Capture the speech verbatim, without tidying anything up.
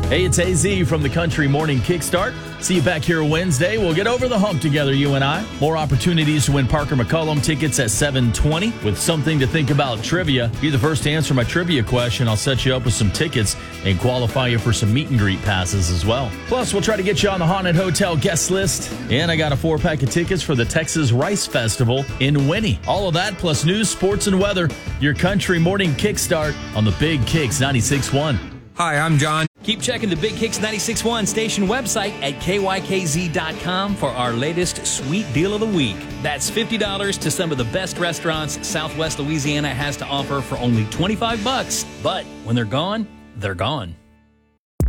Hey, it's A Z from the Country Morning Kickstart. See you back here Wednesday. We'll get over the hump together, you and I. More opportunities to win Parker McCollum tickets at seven twenty with something to think about trivia. Be the first to answer my trivia question. I'll set you up with some tickets and qualify you for some meet and greet passes as well. Plus, we'll try to get you on the Haunted Hotel guest list. And I got a four-pack of tickets for the Texas Rice Festival in Winnie. All of that plus news, sports, and weather. Your Country Morning Kickstart on the Big Kicks ninety-six point one. Hi, I'm John. Keep checking the Big Kicks ninety-six point one station website at K Y K Z dot com for our latest sweet deal of the week. That's fifty dollars to some of the best restaurants Southwest Louisiana has to offer for only twenty-five bucks. But when they're gone, they're gone.